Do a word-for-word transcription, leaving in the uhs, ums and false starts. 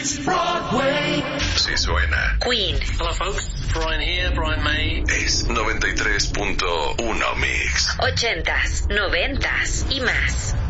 It's Broadway. Sí suena. Queen. Hello folks, Brian here, Brian May. Es noventa y tres punto uno Mix. Ochentas, noventas y más.